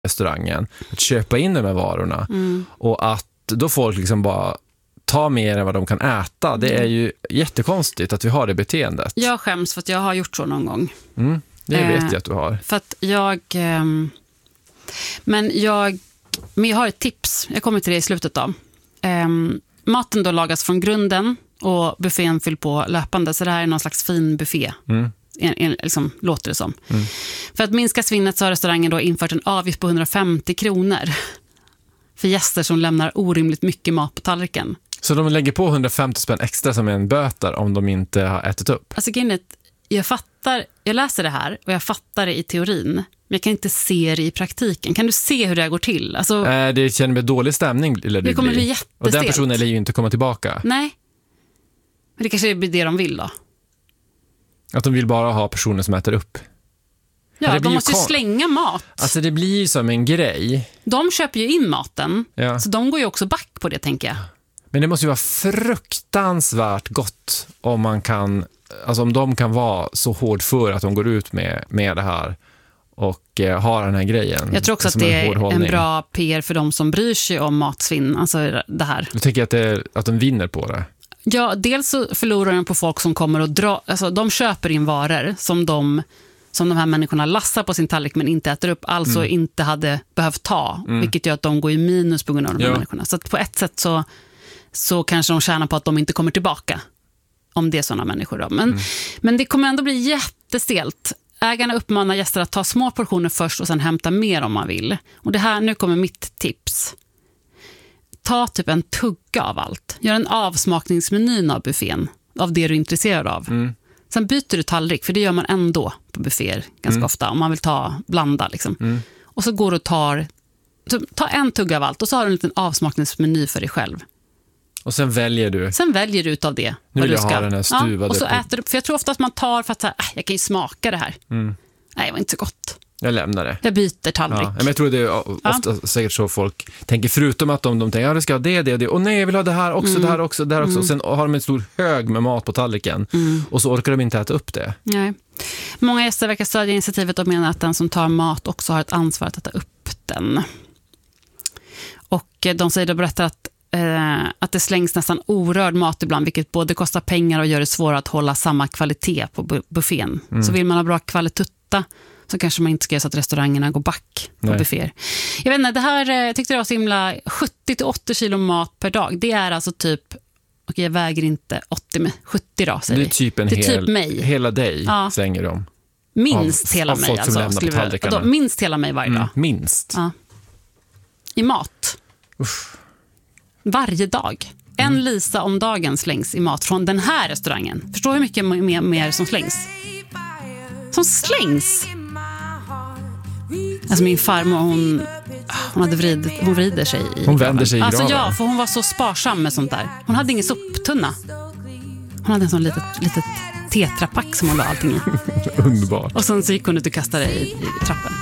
restaurangen att köpa in de här varorna och att då folk liksom bara tar mer än vad de kan äta. Det är ju jättekonstigt att vi har det beteendet. Jag skäms för att jag har gjort så någon gång. Det vet jag att du har. För att men jag har ett tips. Jag kommer till det i slutet då. Maten då lagas från grunden och buffén fyll på löpande. Så det här är någon slags fin buffé. Liksom, låter det som. För att minska svinnet så har restaurangen då infört en avgift på 150 kronor för gäster som lämnar orimligt mycket mat på tallriken. Så de lägger på 150 spänn extra som en böter om de inte har ätit upp? Alltså jag läser det här och jag fattar det i teorin, men jag kan inte se det i praktiken. Kan du se hur det går till? Alltså, det känner mig dålig stämning. Det kommer bli jättestelt. Och den personen lär ju inte komma tillbaka. Nej, men det kanske blir det de vill då. Att de vill bara ha personer som äter upp. Ja, de måste ju slänga mat. Alltså det blir ju som en grej. De köper ju in maten, så de går ju också back på det, tänker jag. Men det måste ju vara fruktansvärt gott om man kan, alltså om de kan vara så hård för att de går ut med det här och har den här grejen. Jag tror också att det är en bra PR för de som bryr sig om matsvinn, alltså det här. Du tycker att de vinner på det? Ja, dels så förlorar de på folk som kommer och alltså de köper in varor som de här människorna lassar på sin tallrik men inte äter upp, alltså inte hade behövt ta, vilket gör att de går i minus på grund av de här människorna. Så att på ett sätt så kanske de tjänar på att de inte kommer tillbaka, om det är sådana människor då. Men det kommer ändå bli jättestelt. Ägarna uppmanar gäster att ta små portioner först och sen hämta mer om man vill. Och nu kommer mitt tips. Ta typ en tugga av allt. Gör en avsmakningsmeny av buffén, av det du är intresserad av. Sen byter du tallrik, för det gör man ändå på bufféer ganska ofta, om man vill blanda liksom. Och så går du och ta en tugga av allt och så har du en liten avsmakningsmeny för dig själv. Och sen väljer du utav det. Nu vill jag ha den här stuvade. Och så äter du, för jag tror ofta att man tar för att jag kan ju smaka det här. Nej, det var inte så gott. Jag lämnar det. Jag byter tallrik. Men jag tror det är ofta säkert så folk tänker, förutom att de tänker, det ska ha det. Och nej, jag vill ha det här också, det här också, det här också. Och sen har de en stor hög med mat på tallriken. Och så orkar de inte äta upp det. Nej. Många gäster verkar stödja initiativet och menar att den som tar mat också har ett ansvar att äta upp den. Och de säger och berättar att det slängs nästan orörd mat ibland, vilket både kostar pengar och gör det svårare att hålla samma kvalitet på buffén. Så vill man ha bra kvalitet så kanske man inte ska göra så att restaurangerna går back på bufféer. Jag vet inte, det här tyckte jag var så himla 70-80 kilo mat per dag. Det är alltså typ, jag väger inte 80 med 70 då, säger det är typ mig. Hela dig slänger de. Minst hela mig alltså. Minst hela mig varje dag. Minst. Ja. I mat. Uff. Varje dag. En lisa om dagen slängs i mat från den här restaurangen. Förstår hur mycket mer som slängs? Som slängs? Alltså min farmor, hon vrider sig i hon vänder sig i graven. Alltså ja, för hon var så sparsam med sånt där. Hon hade ingen soptunna. Hon hade en sån litet tetrapack som hon la allting i. Underbart. Och sen så gick hon ut och kastade i trappen.